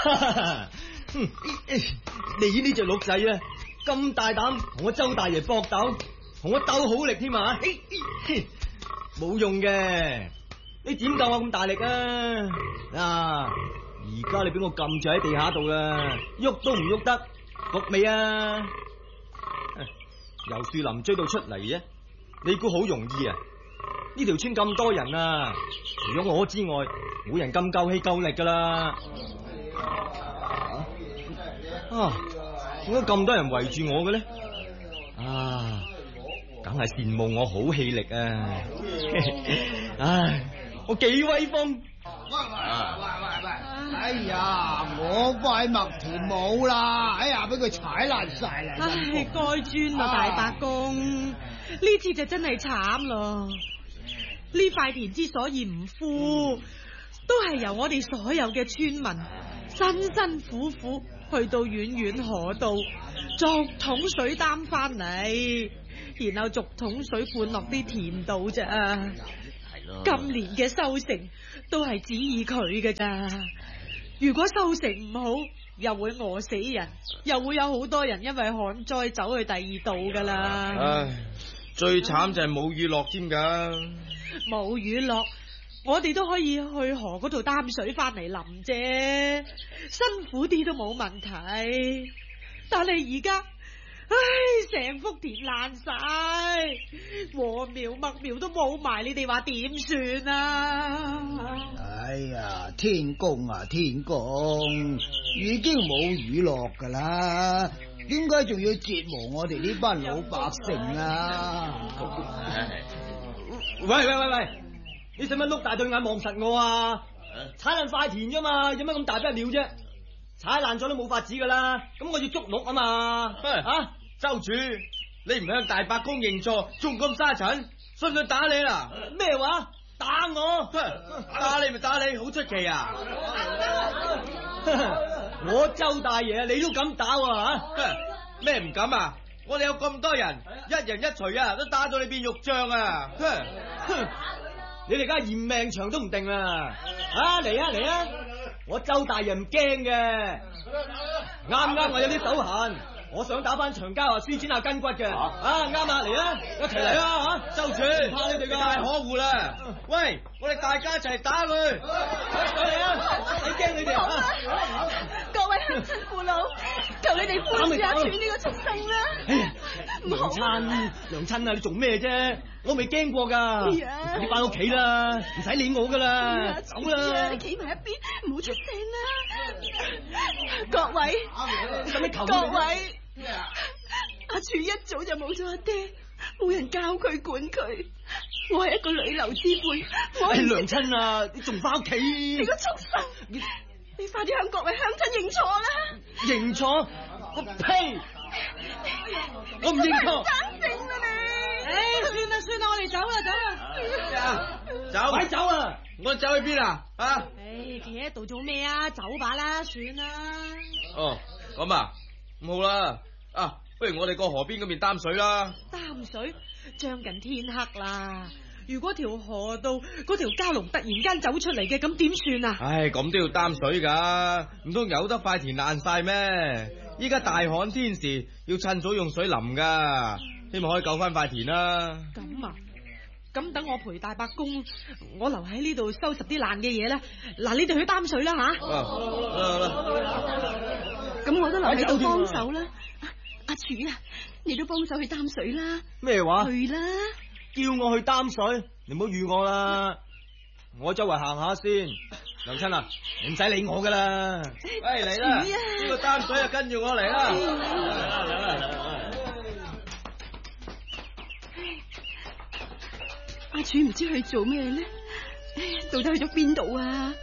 你呢隻鹿仔啊，咁大膽同我周大爺搏鬥，同我鬥好力添啊！冇用嘅，你點夠我咁大力啊？而家你俾我撳住喺地下度啦，喐都唔喐得，服未啊？由樹林追到出嚟啊！你估好容易啊？呢條村咁多人啊，除咗我之外，冇人咁夠氣夠力噶啦。點解咁多人圍住我嘅咧？梗係羨慕我好氣力啊！唉，我幾威風！ 哎呀，我塊麥田冇啦！哎呀，俾佢踩爛晒啦！ 唉，該磚啦，大伯公，呢次就真係慘咯！呢塊田之所以唔富，都係由我哋所有嘅村民辛辛苦苦去到遠遠河道逐桶水擔翻嚟，然後逐桶水灌落啲田度咋。今年嘅收成都係指意佢嘅咋。如果收成唔好，又會餓死人，又會有好多人因為旱災走去第二度噶啦。 唉，最慘就係冇雨落添噶。 冇雨落，我哋都可以去河嗰度擔水翻嚟淋啫，辛苦啲都冇問題。但係而家，唉，成幅田爛晒，禾苗麥苗都冇埋，你哋話點算啊？ 哎呀，天公啊天公，已經冇雨落噶啦，點解仲要折磨我哋呢班老百姓啊？ 喂，你使乜碌大對眼望實我啊？踩爛塊田啫嘛，有乜咁大不了啫？踩爛咗都冇法子噶啦，咁我要捉鹿啊嘛！ 州主，你唔向大伯公認錯，仲咁沙塵，信唔信打你啦？ 咩話？打我？ 打你咪打你，好出奇啊！ 我周大爺你都敢打啊？ 咩唔敢啊？我哋有咁多人，一人一錘啊，都打到你變肉醬啊！ 你哋而家嫌命長都唔定啊！嚟啊！我周大爺唔驚嘅，啱我有啲手痕，我想打翻長交舒展下筋骨嘅。啱嚟啊，一齊嚟啊！ 州主， 怕你哋噶， 太可惡啦！喂，我哋大家一齊打佢， 嚟啊！唔使驚你哋啊！ 各位鄉親父老，求你哋寬恕阿柱呢個畜生啦！ 娘親啊，你做咩啫？我未驚過噶，你翻屋企啦，唔使理我噶啦，走啦！ 你企埋一邊，唔好出聲啦！各位，阿柱一早就冇咗阿爹，冇人教佢管佢，我係一個女流之輩，我係娘親啊，你仲翻屋企？ 你個畜生！你快啲向各位鄉親認錯啦！ 認錯？我呸！我唔認錯。 生性啦你！算啦，我哋走啦！ 走， 快走啊！ 我走去邊啊？ 企喺度做咩啊？走吧啦，算啦。 哦，咁啊，咁好啦，不如我哋過河邊嗰邊擔水啦。 擔水？將近天黑啦，如果條河道嗰條蛟龍突然間走出嚟嘅，咁點算啊？ 唉，咁都要擔水噶，唔通由得塊田爛晒咩？依家大旱天時，要趁早用水淋噶，希望可以救翻塊田啦。 咁啊，咁等我陪大伯公，我留喺呢度收拾啲爛嘅嘢啦。嗱，你哋去擔水啦吓。咁我都留喺度幫手啦。阿柱啊，你都幫手去擔水啦。 咩話？ 去啦！ 叫我去擔水，你唔好預我啦。我周圍行下先。娘親啊，唔使理我噶啦。 喂，嚟啦！呢個擔水啊，跟住我嚟啦。 阿柱唔知去做咩咧？到底去咗邊度啊？